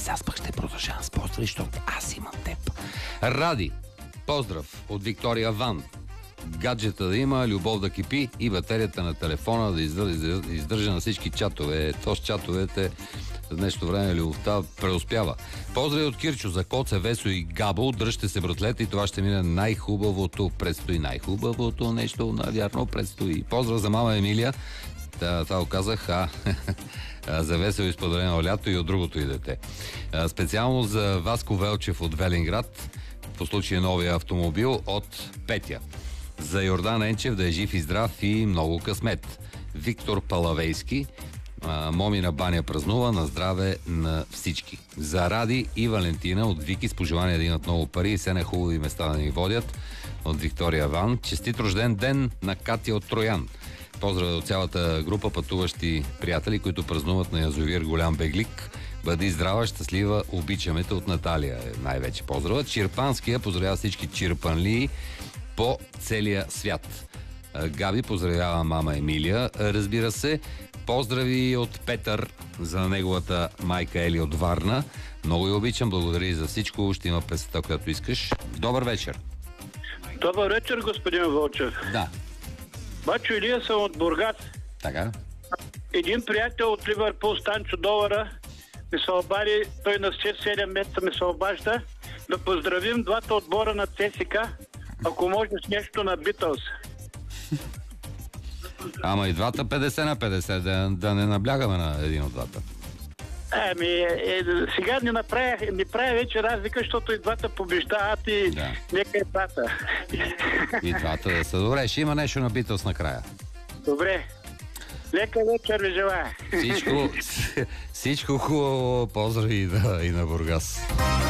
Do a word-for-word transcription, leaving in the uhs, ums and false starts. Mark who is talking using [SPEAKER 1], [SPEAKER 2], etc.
[SPEAKER 1] сега пък ще продължавам с поздрави, защото аз имам теб. Ради, поздрав от Виктория Ван. Гаджета да има, любов да кипи и батерията на телефона да издържа, издържа на всички чатове. То с чатовете за днешно време любовта преуспява. Поздрави от Кирчо за Коце, Весо и Габо. Дръжте се, братлета, и това ще мине най-хубавото. Предстои най-хубавото нещо, навярно предстои. Поздрав за мама Емилия. Да, това го казах. А, за весело изподелено лято и от другото и дете. А, специално за Васко Велчев от Велинград, по случай новия автомобил от Петя. За Йордан Енчев да е жив и здрав и много късмет. Виктор Палавейски, а, Момина баня празнува, на здраве на всички. За Ради и Валентина от Вики с пожелание да имат много пари и все на хубави места да ни водят от Виктория Ван. Честит рожден ден на Катя от Троян. Поздрав от цялата група пътуващи приятели, които празнуват на язовир Голям Беглик. Бъди здрава, щастлива, обичаме те от Наталия. Най-вече поздрава. Чирпанския поздравява всички чирпанли по целия свят. Габи поздравява мама Емилия. Разбира се, поздрави от Петър за неговата майка Ели от Варна. Много я обичам, благодаря за всичко. Ще има песента, която искаш. Добър вечер.
[SPEAKER 2] Добър вечер, господин Вълчев.
[SPEAKER 1] Да.
[SPEAKER 2] Бачо Илия съм от Бургас.
[SPEAKER 1] Така.
[SPEAKER 2] Един приятел от Ливърпул, Станчо Долара, ми се обади, той на шест-седем месеца ми се обажда, да поздравим двата отбора на ЦСК, ако може с нещо на Битълс.
[SPEAKER 1] Ама и двата петдесет на петдесет, да, да не наблягаме на един от двата.
[SPEAKER 2] Ами, е, сега не направя, не правя вече разлика, защото и двата побеждават и
[SPEAKER 1] да.
[SPEAKER 2] Нека и двата.
[SPEAKER 1] И двата да са добре. Ще има нещо на Битълс накрая.
[SPEAKER 2] Добре. Лека вечер ви желая.
[SPEAKER 1] Всичко, всичко хубаво. Поздрави и, да, и на Бургас.